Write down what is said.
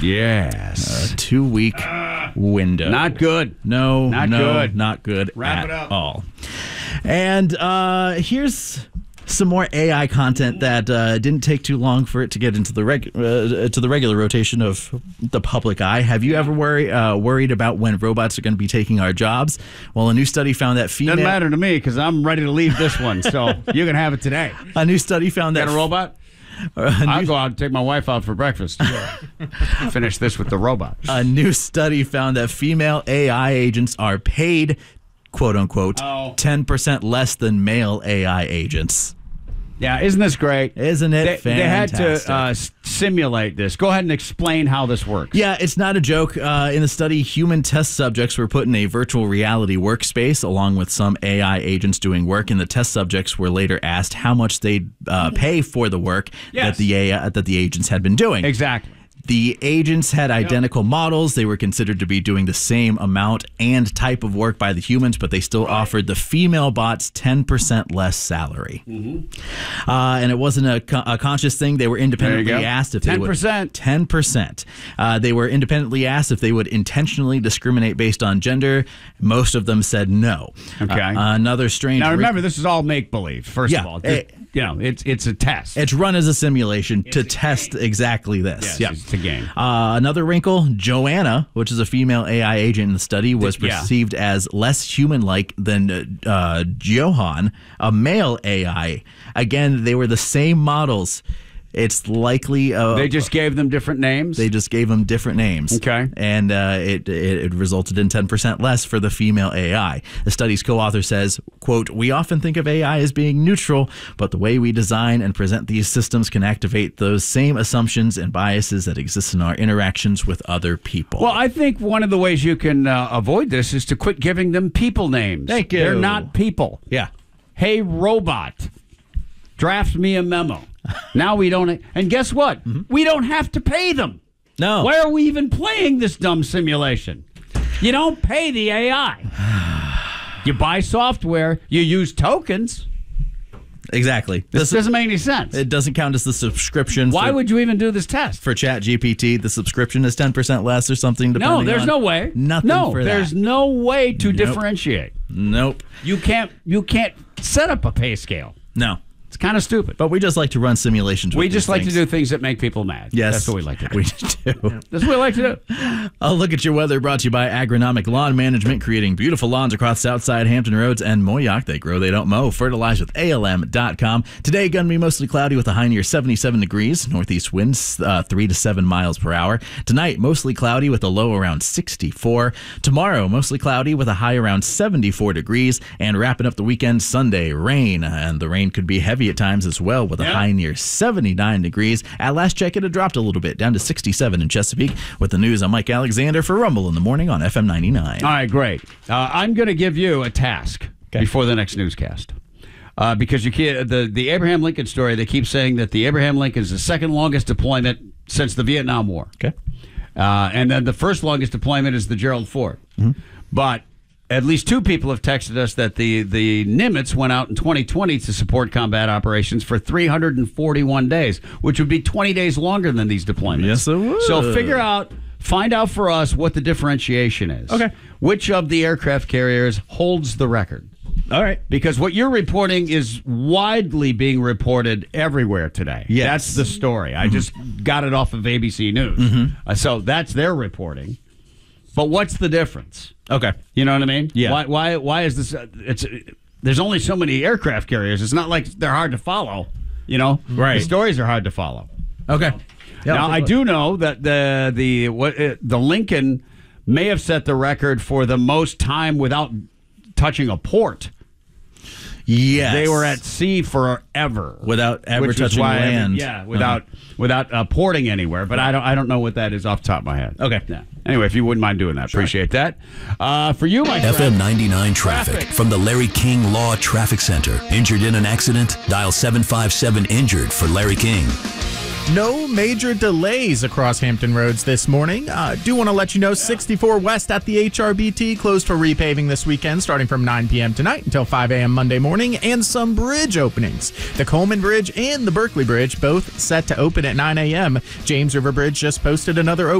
Yes. A 2-week window. Not good. No, good. Not good Wrap at it up. all. And here's some more AI content that didn't take too long for it to get into the regular rotation of the public eye. Have you ever worried about when robots are going to be taking our jobs? Well, a new study found that female... Doesn't matter to me because I'm ready to leave this one, so you can have it today. A new study found that... Got a robot? I'll go out and take my wife out for breakfast. Finish this with the robot. A new study found that female AI agents are paid, quote unquote, 10% less than male AI agents. Yeah, isn't this great? Isn't it fantastic? They had to simulate this. Go ahead and explain how this works. Yeah, it's not a joke. In the study, human test subjects were put in a virtual reality workspace along with some AI agents doing work, and the test subjects were later asked how much they'd pay for the work that the agents had been doing. Exactly. The agents had identical models. They were considered to be doing the same amount and type of work by the humans, but they still offered the female bots 10% less salary. Mm-hmm. And it wasn't a conscious thing. They were independently asked if 10%. they would... 10%. They were independently asked if they would intentionally discriminate based on gender. Most of them said no. Okay. Another strange... Now, remember, this is all make-believe, first of all. It's a test. It's run as a simulation to test exactly this. Yes, it's a game. Another wrinkle, Joanna, which is a female AI agent in the study, was perceived as less human-like than Johan, a male AI. Again, they were the same models. It's likely... they just gave them different names? They just gave them different names. Okay. And it resulted in 10% less for the female AI. The study's co-author says, quote, "We often think of AI as being neutral, but the way we design and present these systems can activate those same assumptions and biases that exist in our interactions with other people." Well, I think one of the ways you can avoid this is to quit giving them people names. Thank you. They're not people. Yeah. Hey, robot, draft me a memo. Now we don't... And guess what? Mm-hmm. We don't have to pay them. No. Why are we even playing this dumb simulation? You don't pay the AI. You buy software. You use tokens. Exactly. This doesn't make any sense. It doesn't count as the subscription. Why would you even do this test? For ChatGPT, the subscription is 10% less or something. No, there's no way. Nothing for that. There's no way to differentiate. Nope. You can't set up a pay scale. No. It's kind of stupid. But we just like to run simulations. We just like to do things that make people mad. Yes. That's what we like to do. We do. That's what we like to do. A look at your weather brought to you by Agronomic Lawn Management, creating beautiful lawns across Southside, Hampton Roads, and Moyock. They grow, they don't mow. Fertilize with ALM.com. Today, going to be mostly cloudy with a high near 77 degrees. Northeast winds 3 to 7 miles per hour. Tonight, mostly cloudy with a low around 64. Tomorrow, mostly cloudy with a high around 74 degrees. And wrapping up the weekend, Sunday, rain. And the rain could be heavy at times as well, with a high near 79 degrees. At last check, it had dropped a little bit, down to 67 in Chesapeake. With the news, I'm Mike Alexander for Rumble in the Morning on FM 99. All right, great. I'm going to give you a task before the next newscast. Because you can't, the Abraham Lincoln story, they keep saying that the Abraham Lincoln is the second longest deployment since the Vietnam War. Okay. And then the first longest deployment is the Gerald Ford. Mm-hmm. But at least 2 people have texted us that the Nimitz went out in 2020 to support combat operations for 341 days, which would be 20 days longer than these deployments. Yes, it would. So find out for us what the differentiation is. Okay. Which of the aircraft carriers holds the record? All right. Because what you're reporting is widely being reported everywhere today. Yes. That's the story. I just got it off of ABC News. Mm-hmm. So that's their reporting. But what's the difference? Okay. You know what I mean? Yeah. Why is this? There's only so many aircraft carriers. It's not like they're hard to follow. You know, right? The stories are hard to follow. Okay. Yeah, now I do know that the Lincoln may have set the record for the most time without touching a port. Yes. They were at sea forever without ever touching land. Without porting anywhere. But I don't know what that is off the top of my head. Okay. Yeah. Anyway, if you wouldn't mind doing that, appreciate that. For you, Mike. FM 99 traffic from the Larry King Law Traffic Center. Injured in an accident? Dial 757-INJURED for Larry King. No major delays across Hampton Roads this morning. Do want to let you know 64 West at the HRBT closed for repaving this weekend starting from 9 p.m. tonight until 5 a.m. Monday morning, and some bridge openings. The Coleman Bridge and the Berkeley Bridge both set to open at 9 a.m. James River Bridge just posted another opening